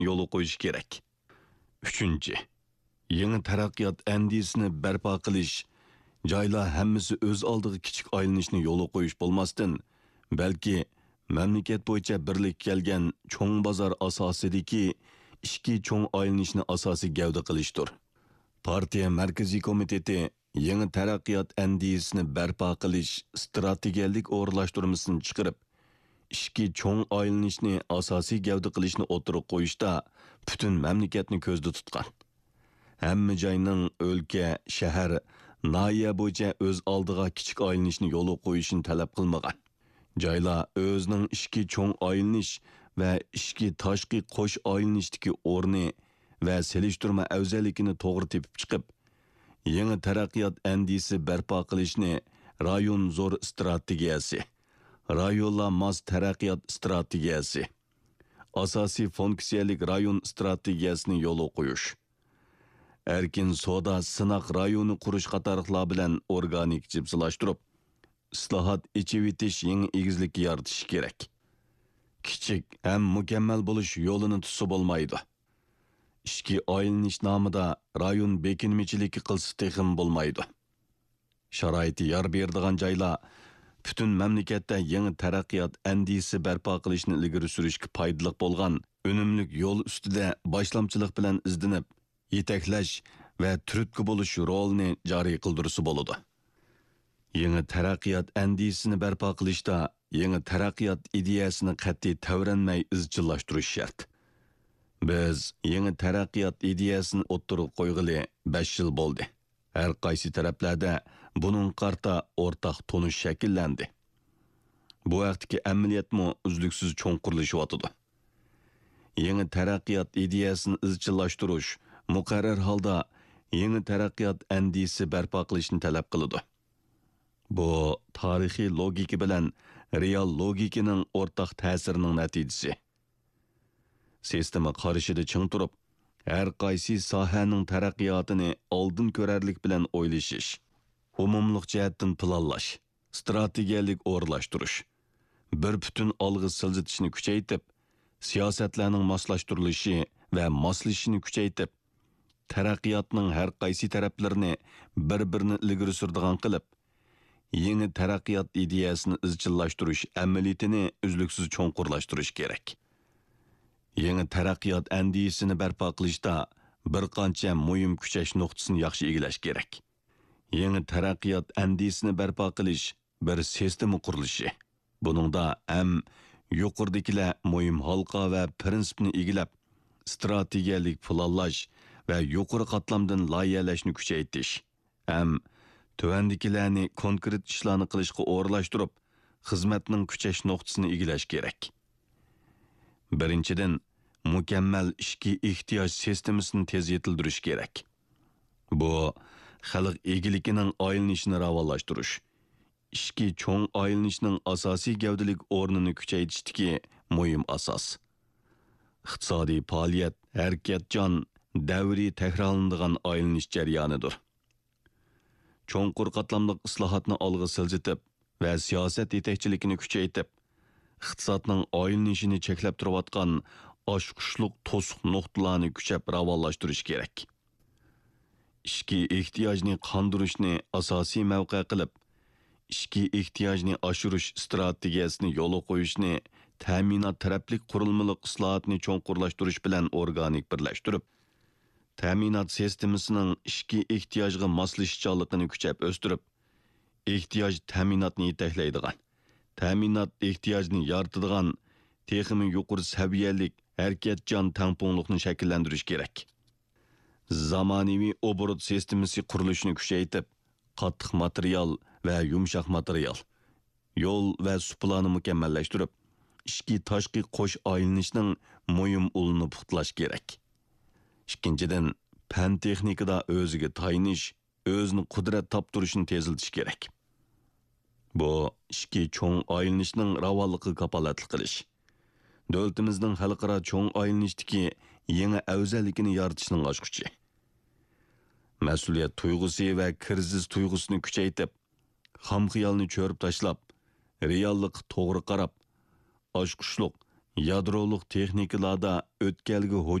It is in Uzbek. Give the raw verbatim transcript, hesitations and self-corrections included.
yo'li qo'yish kerak. Uchinchi, yangi taraqqiyot andisini barpo qilish, joylar hammasi o'z oldiga kichik aylanishni yo'li qo'yish bo'lmasdan, balki mamlakat bo'yicha birlik kelgan cho'ng bozor asosidagi ikki cho'ng aylanishni asosiy gavda qilishdir. Partiya Markaziy komiteti yangi taraqqiyot andisini barpo qilish strategiyalik o'rlashtirmasini chiqarib, ikki cho'ng aylanishni asosiy gavda qilishni o'tirib qo'yishda butun mamlakatni ko'zda tutgan. Hamma joyning o'lka, shahar, noya bo'yicha o'z oldiga kichik aylanishni yo'li qo'yishini talab qilmagan. Joylar o'zining ikki cho'ng aylanish va ikki tashqi qo'sh aylanishdagi o'rni va selishtirma afzalligini to'g'ri tepib chiqib, yangi taraqqiyot andisi barpo qilishni rayon zo'r strategiyasi, rayonlar mos taraqqiyot strategiyasi, asosiy funksiyalik rayon strategiyasini yo'li qo'yish, erkin soda sinoq rayoni qurish qatorliqlar bilan organik jipsilashtirib, islohot ichivitish yangi egizlik yaratish kerak. Kichik ham mukammal bo'lish yo'lini tutsa bo'lmaydi. Ikki aylanish nomida rayon bekinmichiligi qilsa texim bo'lmaydi. Sharoiti yar berdigan joylar butun mamlakatda yangi taraqqiyot andisi barpo qilishni ilgari surishga foydali bo'lgan unumli yo'l ustida boshlamchilik bilan izlanib, yetaklash va turtki bo'lish rolini joriy qildirsa bo'ladi. Yangi taraqqiyot andisini barpo qilishda yangi taraqqiyot ideyasini qat'iy tavranmay izchillashtirish shart. Biz yangi taraqqiyot ideyasini o'ttirib qo'yg'ili besh yil bo'ldi. Har qaysi taraflarda buning qarta o'rtaq tonish shakllandi. Bu vaqtdagi amaliyotmi uzluksiz cho'nqirishyotdi. Yangi taraqqiyot ideyasini izchillashtirish muqarrar holda yangi taraqqiyot andisi barpo qilishni talab qiladi. Bu tarixiy logika bilan real logikaning o'rtaq ta'sirining natijasi. Sistema qarshida ching turib, har qaysi sohaning taraqqiyotini oldin ko'rarlik bilan o'ylashish, umumliq jihatdan planlash, strategiyalik o'rlashtirish, bir butun olg'i siljitishni kuchaytirib, siyosatlarning moslashtirilishi va moslashishini kuchaytirib, taraqqiyotning har qaysi taraflarini bir-birini ilgari suradigan qilib, yangi taraqqiyot ideyasini izchillashtirish amaliyotini uzluksiz cho'nqurlashtirish kerak. Yangi taraqqiyot andisini barpo qilishda bir qancha muhim kuchash nuqtasini yaxshi egilash kerak. Yangi taraqqiyot andisini barpo qilish bir sistema qurilishi. Buningda ham yuqoridagilar muhim halqa va prinsipni egilab, strategiyalik planlash va yuqori qatlamdan loyihalashni kuchaytirish, ham tuvandikilarni konkret ishlarni qilishga o'rlashtirib, xizmatning kuchash nuqtasini egilash kerak. Birinchidan, mukammal ishki ehtiyoj sistemasini tez yetildirish kerak. Bu xalq egilikining aylanishini ravolashtirish, ishki cho'ng aylanishning asosiy gavdalik o'rnini kuchaytirishdagi muhim asos. Iqtisodiy faoliyat, harakatjon, davriy takrorlanadigan aylanish jarayonidir. Cho'nqur qatlamli islohotni olg'a siljitib va siyosat yetakchiligini kuchaytirib, iqtisodning aylanishini cheklab turayotgan oshqushliq to'siq nuqtalarni kuchab ravolashtirish kerak. Ishki ehtiyojni qondirishni asosiy mavqe qilib, ishki ehtiyojni oshirish strategiyasini yo'l qo'yishni, ta'minot taraflik qurilmali islohotni cho'nqurlashtirish bilan organik birlashtirib, ta'minot sistemasining ishki ehtiyojga moslashuvchanligini kuchab o'stirib, ehtiyoj ta'minotni yetaklaydigan, ta'minot ehtiyojni yaratadigan, texmi yuqori saviyalik, harakatjon tangpungliqni shakllantirish kerak. Zamonaviy obrot sistemasi qurilishini kuchaytirib, qattiq material va yumshoq material, yo'l va suplarni mukammallashtirib, ishki tashqi qo'sh aylanishning muhim ulini puxtalash kerak. Ikkinchidan, fan texnikada o'ziga tayinish, o'zini qudrat toptirishni tezlatish kerak. Bu ishki cho'ng aylanishning ravolligiga kapolatlik qilish, davlatimizning xalqaro cho'ng aylanishdagi yangi afzalligini yaratishning ochqichi. Mas'uliyat tuyg'usi va kirsiz tuyg'usini kuchaytirib, xam xiyolni cho'rib tashlab, reallik to'g'ri qarab, oshqushliq, yadroluk texnikalarda o'tkalgi